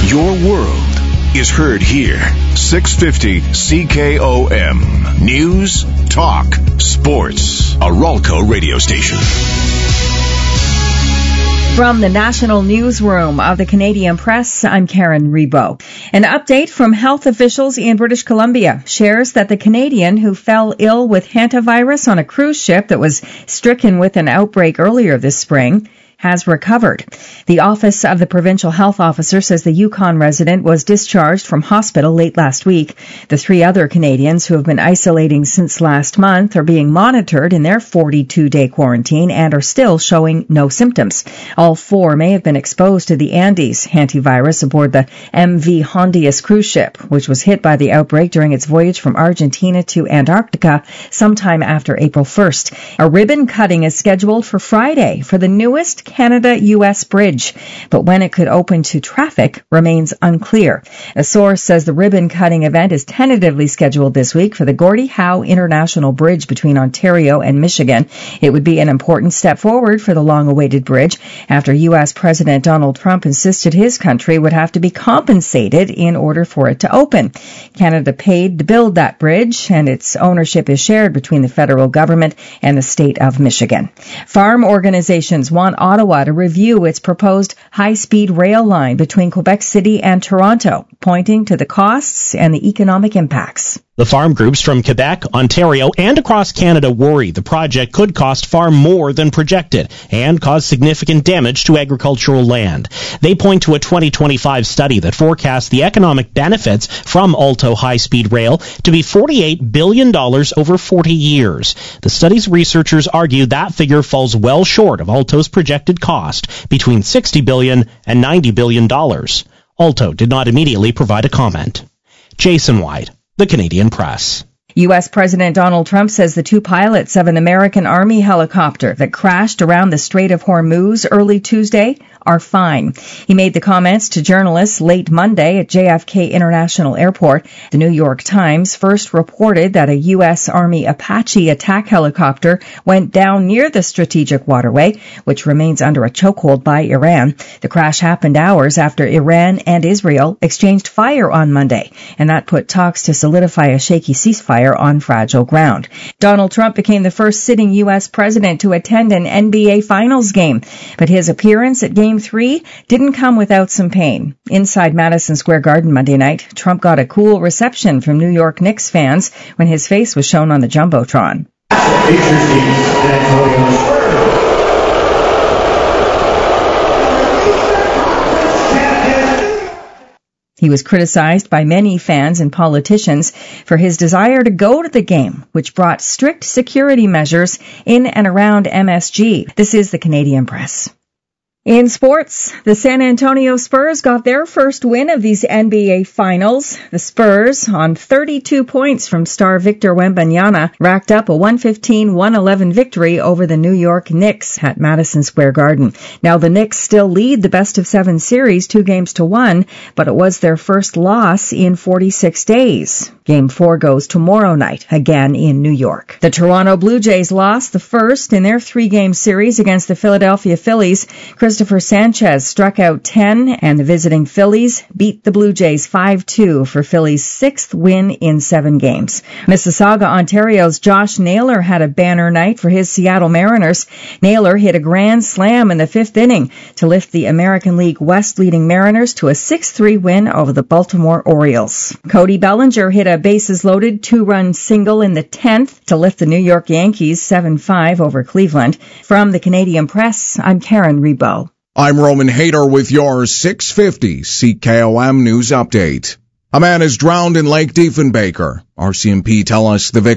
Your world is heard here. 650 CKOM. News, talk, sports. A Ralco radio station. From the National Newsroom of the Canadian Press, I'm Karen Rebo. An update from health officials in British Columbia shares that the Canadian who fell ill with hantavirus on a cruise ship that was stricken with an outbreak earlier this spring has recovered. The Office of the Provincial Health Officer says the Yukon resident was discharged from hospital late last week. The 3 other Canadians who have been isolating since last month are being monitored in their 42-day quarantine and are still showing no symptoms. All 4 may have been exposed to the Andes hantavirus aboard the MV Hondius cruise ship, which was hit by the outbreak during its voyage from Argentina to Antarctica sometime after April 1st. A ribbon cutting is scheduled for Friday for the newest Canada-U.S. bridge, but when it could open to traffic remains unclear. A source says the ribbon-cutting event is tentatively scheduled this week for the Gordie Howe International Bridge between Ontario and Michigan. It would be an important step forward for the long-awaited bridge after U.S. President Donald Trump insisted his country would have to be compensated in order for it to open. Canada paid to build that bridge, and its ownership is shared between the federal government and the state of Michigan. Farm organizations want Ottawa to review its proposed high-speed rail line between Quebec City and Toronto, pointing to the costs and the economic impacts. The farm groups from Quebec, Ontario, and across Canada worry the project could cost far more than projected and cause significant damage to agricultural land. They point to a 2025 study that forecasts the economic benefits from Alto high-speed rail to be $48 billion over 40 years. The study's researchers argue that figure falls well short of Alto's projected cost, between $60 billion and $90 billion. Alto did not immediately provide a comment. Jason White, The Canadian Press. U.S. President Donald Trump says the 2 pilots of an American Army helicopter that crashed around the Strait of Hormuz early Tuesday are fine. He made the comments to journalists late Monday at JFK International Airport. The New York Times first reported that a U.S. Army Apache attack helicopter went down near the strategic waterway, which remains under a chokehold by Iran. The crash happened hours after Iran and Israel exchanged fire on Monday, and that put talks to solidify a shaky ceasefire on fragile ground. Donald Trump became the first sitting U.S. president to attend an NBA Finals game, but his appearance at Game 3 didn't come without some pain. Inside Madison Square Garden Monday night, Trump got a cool reception from New York Knicks fans when his face was shown on the Jumbotron. He was criticized by many fans and politicians for his desire to go to the game, which brought strict security measures in and around MSG. This is the Canadian Press. In sports, the San Antonio Spurs got their first win of these NBA Finals. The Spurs, on 32 points from star Victor Wembanyama, racked up a 115-111 victory over the New York Knicks at Madison Square Garden. Now, the Knicks still lead the best-of-7 series 2-1, but it was their first loss in 46 days. Game 4 goes tomorrow night, again in New York. The Toronto Blue Jays lost the first in their 3-game series against the Philadelphia Phillies. Christopher Sanchez struck out 10, and the visiting Phillies beat the Blue Jays 5-2 for Phillies' 6th win in 7 games. Mississauga, Ontario's Josh Naylor had a banner night for his Seattle Mariners. Naylor hit a grand slam in the 5th inning to lift the American League West leading Mariners to a 6-3 win over the Baltimore Orioles. Cody Bellinger hit a bases-loaded 2-run single in the 10th to lift the New York Yankees 7-5 over Cleveland. From the Canadian Press, I'm Karen Rebo. I'm Roman Hayter with your 650 CKOM News Update. A man is drowned in Lake Diefenbaker. RCMP tell us the victim